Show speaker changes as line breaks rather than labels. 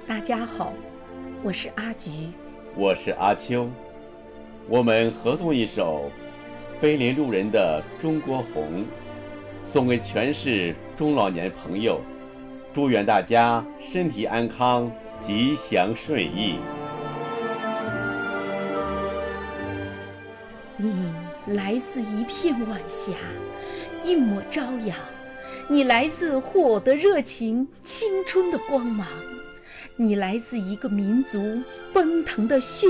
大家好，我是阿菊，
我是阿秋，我们合作一首碑林路人的《中国红》，送给全市中老年朋友，祝愿大家身体安康，吉祥顺意。
你来自一片晚霞，一抹朝阳，你来自火的热情，青春的光芒，你来自一个民族奔腾的血